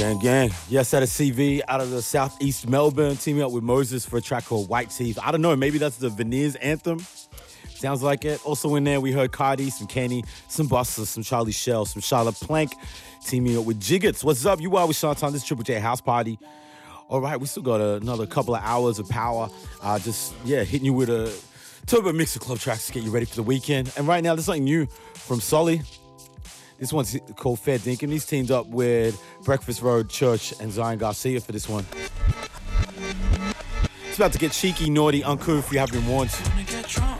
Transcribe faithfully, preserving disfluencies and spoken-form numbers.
Gang, gang. Yes, at a C V out of the southeast Melbourne, teaming up with Moses for a track called White Teeth. I don't know, maybe that's the Veneers anthem. Sounds like it. Also in there, we heard Cardi, some Kenny, some Busta, some Charlie Shell, some Charlotte Plank, teaming up with Jiggets. What's up? You are with Sean Tom. This is Triple J House Party. All right, we still got another couple of hours of power. Uh, just, yeah, hitting you with a turbo mix of club tracks to get you ready for the weekend. And right now, there's something new from Sully. This one's called Fair Dinkum. He's teamed up with Breakfast Road Church and Zion Garcia for this one. It's about to get cheeky, naughty, uncouth. You have been warned.